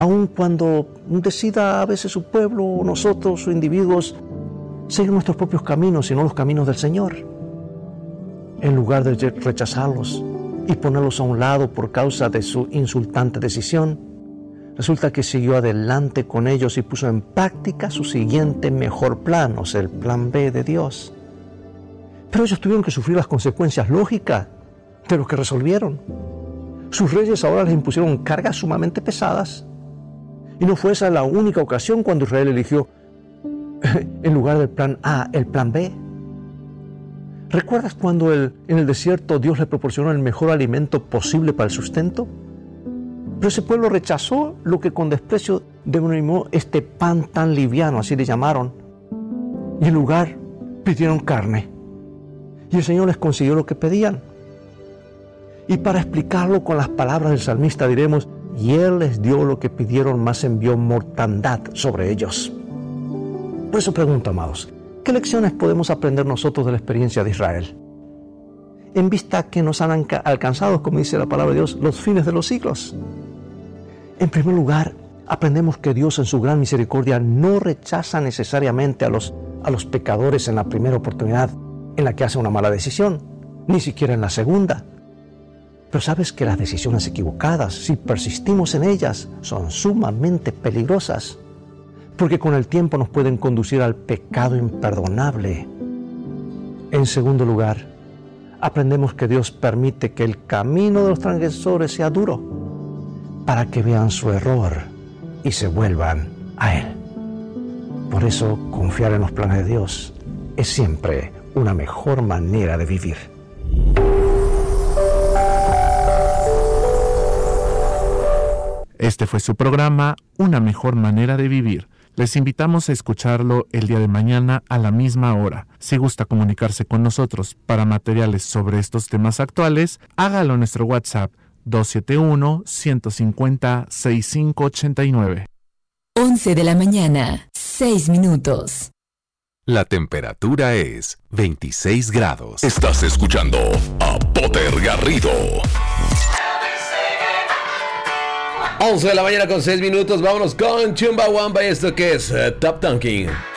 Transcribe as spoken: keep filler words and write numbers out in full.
Aun cuando decida a veces su pueblo, nosotros o individuos, seguir nuestros propios caminos y no los caminos del Señor. En lugar de rechazarlos y ponerlos a un lado por causa de su insultante decisión, resulta que siguió adelante con ellos y puso en práctica su siguiente mejor plan, o sea, el plan B de Dios. Pero ellos tuvieron que sufrir las consecuencias lógicas de lo que resolvieron. Sus reyes ahora les impusieron cargas sumamente pesadas. Y no fue esa la única ocasión cuando Israel eligió, en lugar del plan A, el plan B. ¿Recuerdas cuando el, en el desierto Dios le proporcionó el mejor alimento posible para el sustento? Pero ese pueblo rechazó lo que con desprecio denominó este pan tan liviano, así le llamaron. Y en lugar pidieron carne. Y el Señor les consiguió lo que pedían. Y para explicarlo con las palabras del salmista diremos, y Él les dio lo que pidieron, más envió mortandad sobre ellos. Por eso pregunto, amados, ¿qué lecciones podemos aprender nosotros de la experiencia de Israel? En vista que nos han alcanzado, como dice la palabra de Dios, los fines de los siglos. En primer lugar, aprendemos que Dios en su gran misericordia no rechaza necesariamente a los, a los pecadores en la primera oportunidad en la que hace una mala decisión, ni siquiera en la segunda. Pero sabes que las decisiones equivocadas, si persistimos en ellas, son sumamente peligrosas, porque con el tiempo nos pueden conducir al pecado imperdonable. En segundo lugar, aprendemos que Dios permite que el camino de los transgresores sea duro, para que vean su error y se vuelvan a Él. Por eso, confiar en los planes de Dios es siempre una mejor manera de vivir. Este fue su programa, Una Mejor Manera de Vivir. Les invitamos a escucharlo el día de mañana a la misma hora. Si gusta comunicarse con nosotros para materiales sobre estos temas actuales, hágalo en nuestro WhatsApp dos siete uno, uno cinco cero, seis cinco ocho nueve. once de la mañana, seis minutos. La temperatura es veintiséis grados. Estás escuchando a Potter Garrido. once de la mañana con seis minutos. Vámonos con Chumbawamba. ¿Esto qué es? Uh, Top Dunking.